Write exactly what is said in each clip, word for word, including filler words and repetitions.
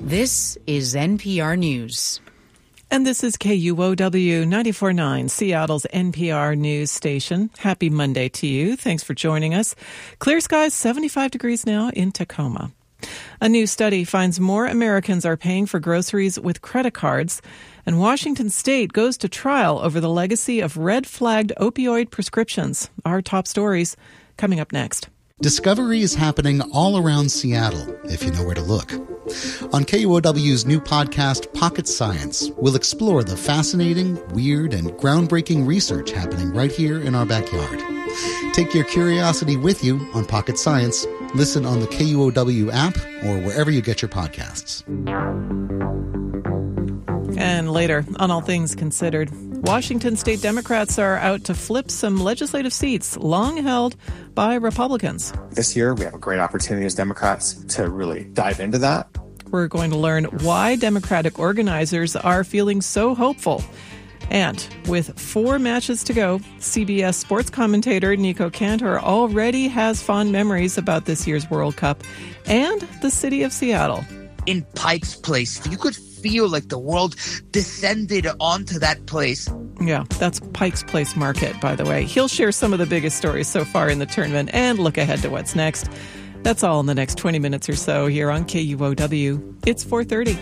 This is N P R News. And this is K U O W ninety-four point nine, Seattle's N P R news station. Happy Monday to you. Thanks for joining us. Clear skies, seventy-five degrees now in Tacoma. A new study finds more Americans are paying for groceries with credit cards, and Washington State goes to trial over the legacy of red-flagged opioid prescriptions. Our top stories coming up next. Discovery is happening all around Seattle, if you know where to look. On K U O W's new podcast, Pocket Science, we'll explore the fascinating, weird, and groundbreaking research happening right here in our backyard. Take your curiosity with you on Pocket Science. Listen on the K U O W app or wherever you get your podcasts. And later, on All Things Considered, Washington State Democrats are out to flip some legislative seats long held by Republicans. This year, we have a great opportunity as Democrats to really dive into that. We're going to learn why Democratic organizers are feeling so hopeful. And with four matches to go, C B S sports commentator Nico Cantor already has fond memories about this year's World Cup and the city of Seattle. In Pike's Place, you could feel like the world descended onto that place. Yeah, that's Pike's Place Market, by the way. He'll share some of the biggest stories so far in the tournament and look ahead to what's next. That's all in the next twenty minutes or so here on K U O W. It's four thirty.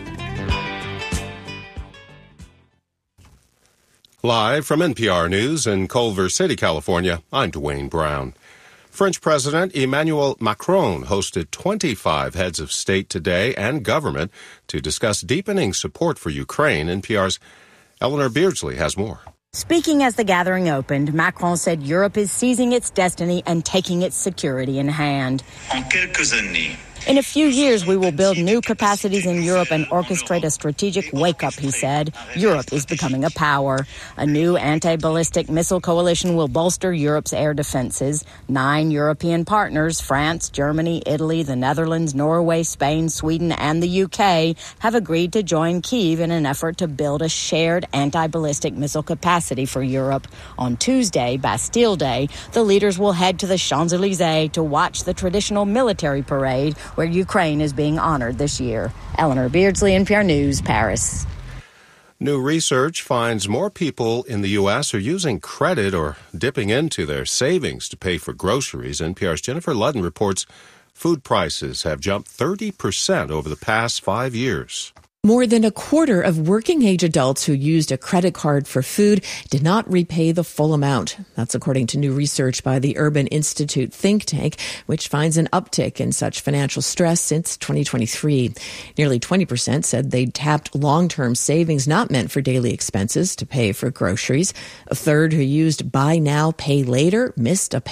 Live from N P R News in Culver City, California, I'm Dwayne Brown. French President Emmanuel Macron hosted twenty-five heads of state today and government to discuss deepening support for Ukraine. N P R's Eleanor Beardsley has more. Speaking as the gathering opened, Macron said Europe is seizing its destiny and taking its security in hand. En quelques années, In a few years, we will build new capacities in Europe and orchestrate a strategic wake-up, he said. Europe is becoming a power. A new anti-ballistic missile coalition will bolster Europe's air defenses. Nine European partners, France, Germany, Italy, the Netherlands, Norway, Spain, Sweden, and the U K, have agreed to join Kyiv in an effort to build a shared anti-ballistic missile capacity for Europe. On Tuesday, Bastille Day, the leaders will head to the Champs-Élysées to watch the traditional military parade where Ukraine is being honored this year. Eleanor Beardsley, N P R News, Paris. New research finds more people in the U S are using credit or dipping into their savings to pay for groceries. N P R's Jennifer Ludden reports food prices have jumped thirty percent over the past five years. More than a quarter of working-age adults who used a credit card for food did not repay the full amount. That's according to new research by the Urban Institute think tank, which finds an uptick in such financial stress since twenty twenty-three. Nearly twenty percent said they tapped long-term savings not meant for daily expenses to pay for groceries. A third who used buy now, pay later missed a